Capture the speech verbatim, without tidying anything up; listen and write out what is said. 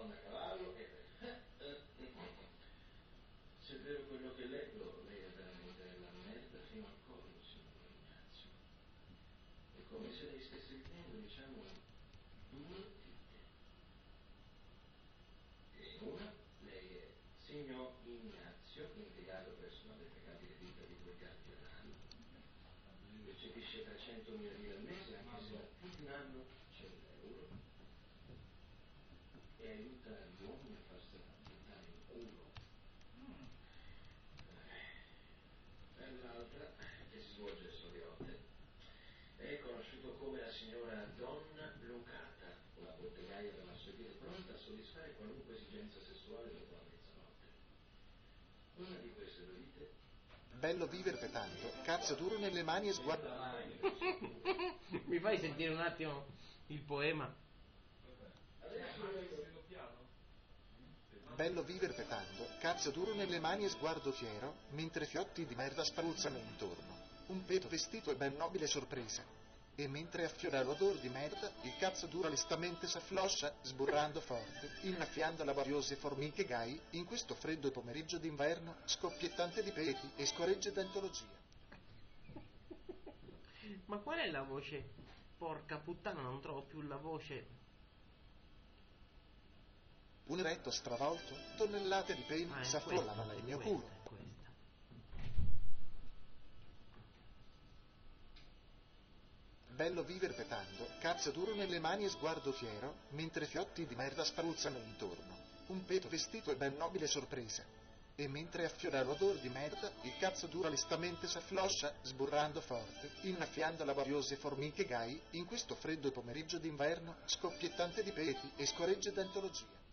donna a cavallo e... Se è vero quello che leggo, lei è veramente nella merda fino al collo, signor Ignazio. È come se lei stesse vivendo, diciamo, due vite. E in una, lei è signor Ignazio, impiegato personale per capire vita di due gatti all'anno, percepisce trecentomila lire al mese, anche se da più di un anno c'è l'euro, e aiuta gli uomini a farsi buttare in culo. E l'altra, che si svolge a Soliote, è conosciuto come la signora Donna Lucata, una bottegaia per la sua vita pronta a soddisfare qualunque esigenza sessuale dopo la mezzanotte. Una di queste due vite. Bello vivere petando, cazzo duro nelle mani e sguardo. Mi fai sentire un attimo il poema? Bello vivere petando, cazzo duro nelle mani e sguardo fiero, mentre fiotti di merda spruzzano intorno. Un peto vestito e ben nobile sorpresa. E mentre affiora l'odor di merda, il cazzo duro lestamente s'affloscia, sburrando forte, innaffiando laboriose formiche gai, in questo freddo pomeriggio d'inverno, scoppiettante di peti e scoregge d'antologia. Ma qual è la voce? Porca puttana, non trovo più la voce. Un eretto stravolto, tonnellate di peli Ah, s'affollavano nel mio questa, culo. è questa. Bello vivere petando, cazzo duro nelle mani e sguardo fiero, mentre fiotti di merda spruzzano intorno. Un peto vestito e ben nobile sorpresa. E mentre affiora l'odor di merda, il cazzo duro lestamente s'affloscia, sburrando forte, innaffiando laboriose formiche gai, in questo freddo pomeriggio d'inverno, scoppiettante di peti e scoregge d'antologia.